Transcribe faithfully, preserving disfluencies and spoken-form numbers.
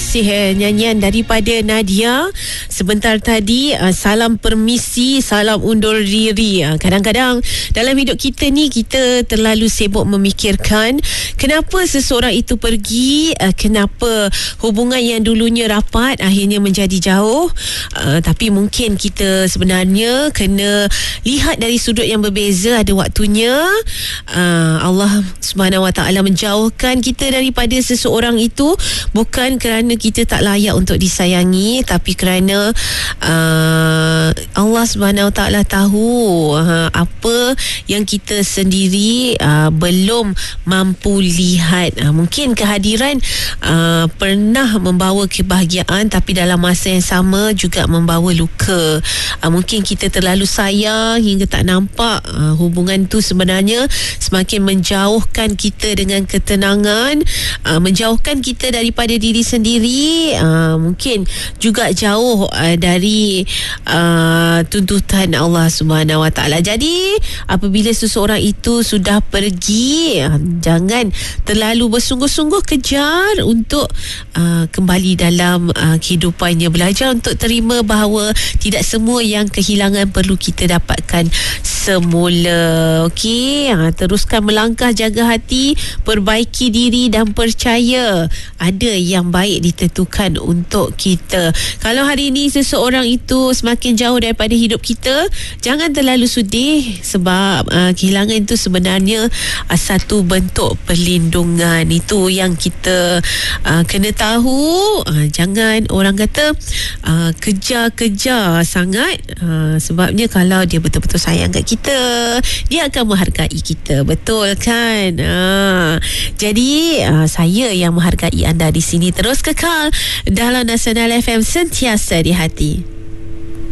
kasih eh, nyanyian daripada Nadia sebentar tadi. uh, Salam permisi, salam undur diri. uh, Kadang-kadang dalam hidup kita ni, kita terlalu sibuk memikirkan kenapa seseorang itu pergi, uh, kenapa hubungan yang dulunya rapat akhirnya menjadi jauh. uh, Tapi mungkin kita sebenarnya kena lihat dari sudut yang berbeza. Ada waktunya uh, Allah Subhanahu Wa Taala menjauhkan kita daripada seseorang itu bukan kerana kita tak layak untuk disayangi, tapi kerana uh, Allah Subhanahu Wa Taala tahu uh, apa yang kita sendiri uh, belum mampu lihat. uh, Mungkin kehadiran uh, pernah membawa kebahagiaan, tapi dalam masa yang sama juga membawa luka. uh, Mungkin kita terlalu sayang hingga tak nampak uh, hubungan tu sebenarnya semakin menjauhkan kita dengan ketenangan, uh, menjauhkan kita daripada diri sendiri, uh, mungkin juga jauh uh, dari uh, tuntutan Allah Subhanahu Wa Taala. Jadi apabila seseorang itu sudah pergi, uh, jangan terlalu bersungguh-sungguh kejar untuk uh, kembali dalam uh, kehidupannya. Belajar untuk terima bahawa tidak semua yang kehilangan perlu kita dapatkan semula. Okey, uh, teruskan melangkah, jaga hati, perbaiki diri dan percaya ada yang baik ditentukan untuk kita. Kalau hari ini seseorang itu semakin jauh daripada hidup kita, jangan terlalu sedih, sebab uh, kehilangan itu sebenarnya uh, satu bentuk perlindungan. Itu yang kita uh, kena tahu. uh, Jangan orang kata uh, kejar-kejar sangat, uh, sebabnya kalau dia betul-betul sayang kat kita, dia akan menghargai kita. Betul kan? uh, Jadi uh, saya yang menghargai anda di sini. Terus kekal dalam Nasional F M, sentiasa di hati.